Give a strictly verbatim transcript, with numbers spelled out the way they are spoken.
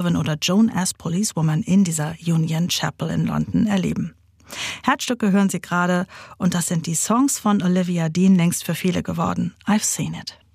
Beethoven oder Joan as Policewoman in dieser Union Chapel in London erleben. Herzstücke hören Sie gerade und das sind die Songs von Olivia Dean, längst für viele geworden. I've Seen It.